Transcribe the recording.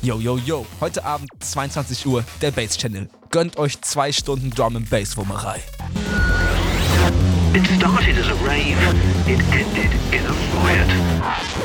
Yo, yo, yo. Heute Abend, 22 Uhr, der Bass Channel. Gönnt euch 2 Stunden Drum and Bass Wummerei. It started as a rave, it ended in a riot.